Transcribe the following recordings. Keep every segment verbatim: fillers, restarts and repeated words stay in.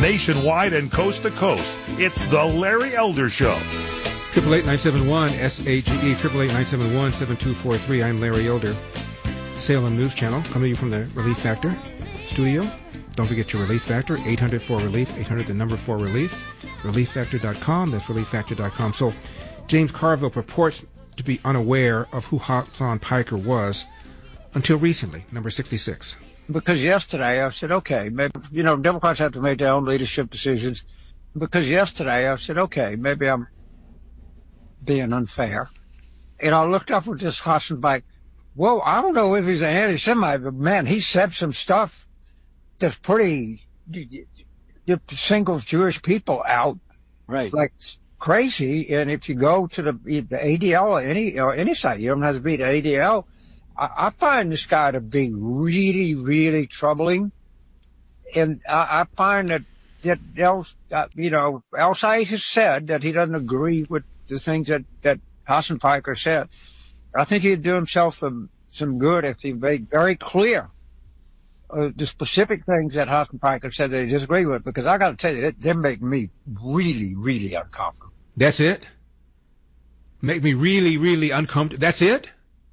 Nationwide and coast to coast, it's The Larry Elder Show. Triple eight nine seven one S A G E, triple eight nine seven one seven two four three. I'm Larry Elder, Salem News Channel, coming to you from the Relief Factor studio. Don't forget your Relief Factor, eight hundred four relief, eight hundred the number four relief, relief factor dot com. That's relief factor dot com. So James Carville purports to be unaware of who Hasan Piker was until recently, number sixty-six. Because yesterday I said, okay, maybe, you know, Democrats have to make their own leadership decisions. Because yesterday I said, okay, maybe I'm being unfair. And I looked up with this Hasan Piker. Whoa, I don't know if he's an anti-Semite, but man, he said some stuff that's pretty, it singles Jewish people out. Right. Like crazy. And if you go to the, the A D L or any, or any site, you don't have to be the A D L. I, I find this guy to be really, really troubling. And I, I find that, that El, uh, you know, El Said has said that he doesn't agree with the things that, that Hasan Piker said. I think he'd do himself some, some good if he made very clear uh, the specific things that Hasan Piker said that he disagreed with, because I got to tell you, they, they make me really, really uncomfortable. That's it? Make me really, really uncomfortable. That's it?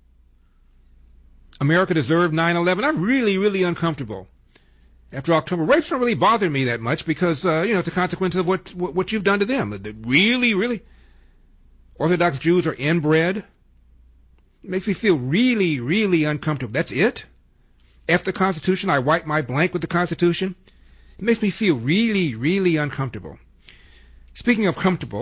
America deserved nine eleven. I'm really, really uncomfortable. After October, rapes don't really bother me that much because, uh, you know, it's a consequence of what, what, what you've done to them. The really, really Orthodox Jews are inbred. It makes me feel really, really uncomfortable. That's it? F the Constitution, I wipe my blank with the Constitution. It makes me feel really, really uncomfortable. Speaking of comfortable,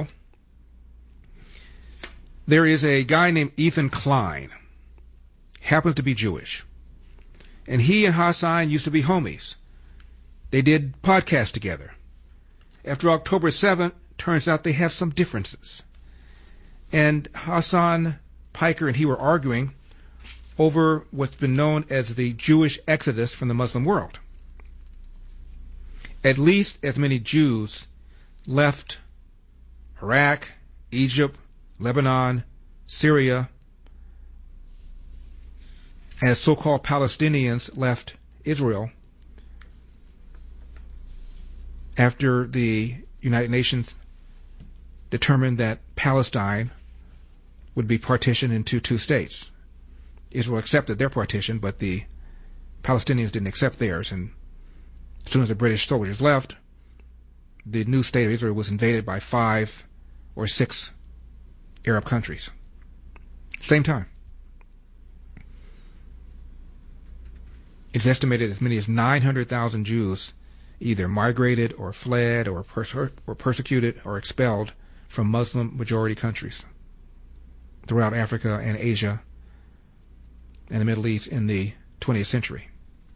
there is a guy named Ethan Klein. Happens to be Jewish. And he and Hasan used to be homies. They did podcasts together. After October seventh, turns out they have some differences. And Hasan Piker and he were arguing over what's been known as the Jewish exodus from the Muslim world. At least as many Jews left Iraq, Egypt, Lebanon, Syria, as so-called Palestinians left Israel after the United Nations determined that Palestine would be partitioned into two states. Israel accepted their partition, but the Palestinians didn't accept theirs. And as soon as the British soldiers left, the new state of Israel was invaded by five or six Arab countries. Same time. It's estimated as many as nine hundred thousand Jews either migrated or fled or, perse- or persecuted or expelled from Muslim-majority countries throughout Africa and Asia and the Middle East in the twentieth century.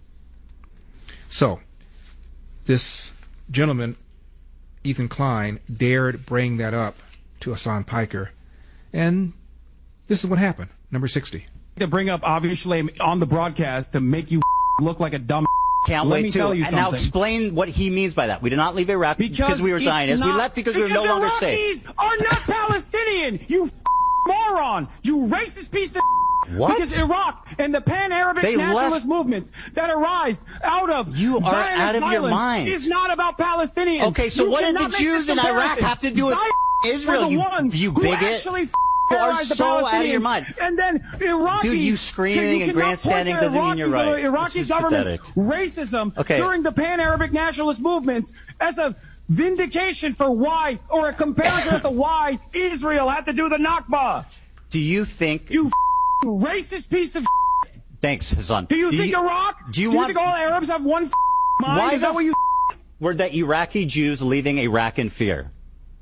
So, this gentleman, Ethan Klein, dared bring that up to Hasan Piker, and this is what happened. Number sixty. To bring up, obviously, on the broadcast to make you look like a dumb. Can't Let wait me to. tell you and something. now explain what he means by that. We did not leave Iraq because, because we were Zionists. We left because, because we were no longer safe. Iraqis are not Palestinian. You moron. You racist piece of. What? Because Iraq and the pan-Arabic They nationalist left... movements that arise out of you are Zionist out of your mind. is not about Palestinians. Okay, so you what did the Jews in Iraq have to do with Israel? You, you bigot. You are so out of your mind. And then Iraqis, dude, you screaming you and grandstanding doesn't mean you're right. Iraqi government's racism okay. during the pan-Arabic nationalist movements as a vindication for why, or a comparison as to why Israel had to do the Nakba. Do you think you racist piece of? Thanks, Hasan. Do you do think you, Iraq? Do you, do you want, think all Arabs have one mind? Why Is that what you? Were that Iraqi Jews leaving Iraq in fear?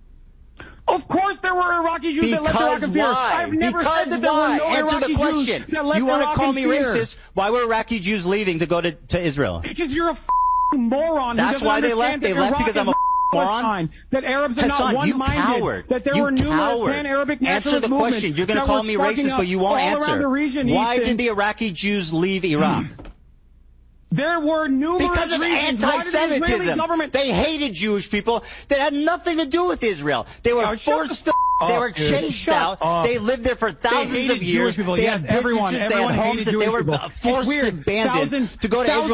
Of course there were Iraqi Jews because that left Iraq in fear. Why? I've never because said that there why? were no Answer Iraqi the question. Jews that left you want Iraq to call in me fear. racist? Why were Iraqi Jews leaving to go to, to Israel? Because you're a moron. That's why they left. They left because I'm a moron. That Arabs are Hasan, not one-minded. You coward. That there you were numerous coward. pan-Arabic Answer the question. You're going to call me racist, but you won't answer. Region, why Ethan. did the Iraqi Jews leave Iraq? There were numerous because of reasons. anti-Semitism. They hated Jewish people that had nothing to do with Israel. They were oh, forced the to. They were dude. chased Shut out. Up. They lived there for thousands they of years. Jewish people. They yes, had businesses. everyone, everyone they had homes that Jewish they were people. forced and abandoned to go to Israel.